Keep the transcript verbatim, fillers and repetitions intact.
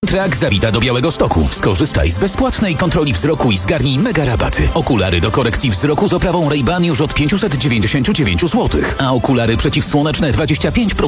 Track zawita do Białegostoku. Skorzystaj z bezpłatnej kontroli wzroku i zgarnij mega rabaty. Okulary do korekcji wzroku z oprawą Ray-Ban już od pięćset dziewięćdziesiąt dziewięć złotych, a okulary przeciwsłoneczne dwadzieścia pięć procent